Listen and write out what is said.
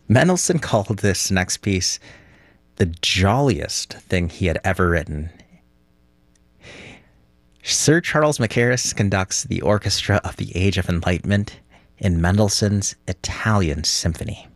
Mendelssohn called this next piece the jolliest thing he had ever written. Sir Charles Mackerras conducts the orchestra of the Age of Enlightenment in Mendelssohn's Italian Symphony.